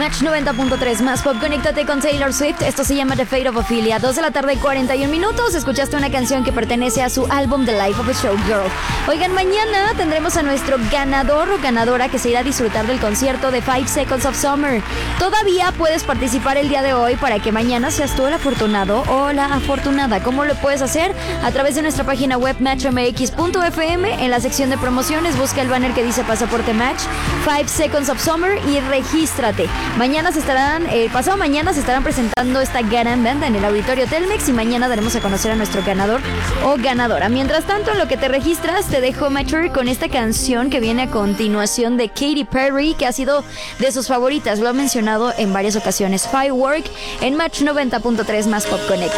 Match 90.3 más pop. Conéctate con Taylor Swift. Esto se llama The Fate of Ophelia. 2 de la tarde, 41 minutos. Escuchaste una canción que pertenece a su álbum The Life of a Showgirl. Oigan, mañana tendremos a nuestro ganador o ganadora que se irá a disfrutar del concierto de 5 Seconds of Summer. Todavía puedes participar el día de hoy para que mañana seas tú el afortunado o la afortunada. ¿Cómo lo puedes hacer? A través de nuestra página web matchmx.fm. En la sección de promociones busca el banner que dice Pasaporte Match 5 Seconds of Summer y regístrate. Pasado mañana se estarán presentando esta gran banda en el Auditorio Telmex y mañana daremos a conocer a nuestro ganador o ganadora. Mientras tanto, en lo que te registras, te dejo Matcher con esta canción que viene a continuación de Katy Perry, que ha sido de sus favoritas. Lo ha mencionado en varias ocasiones. Firework en Match 90.3 más Pop Connect.